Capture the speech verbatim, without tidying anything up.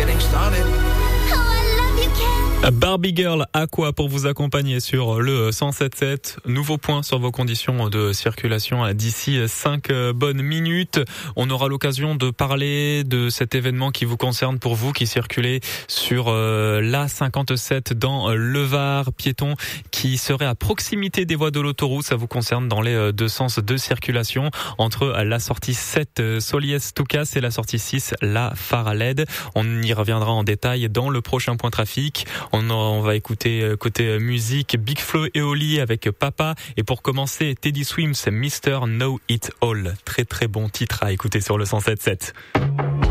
getting started. Barbie Girl, Aqua pour vous accompagner sur le cent sept sept. Nouveau point sur vos conditions de circulation d'ici cinq bonnes minutes. On aura l'occasion de parler de cet événement qui vous concerne pour vous qui circulez sur l'A cinquante-sept dans le Var, piéton qui serait à proximité des voies de l'autoroute. Ça vous concerne dans les deux sens de circulation entre la sortie sept Soliès-Toucas et la sortie six La Faraled. On y reviendra en détail dans le prochain point trafic. On, on va écouter côté musique Big Flo et Oli avec Papa. Et pour commencer, Teddy Swims, mister Know It All. Très très bon titre à écouter sur le cent sept sept.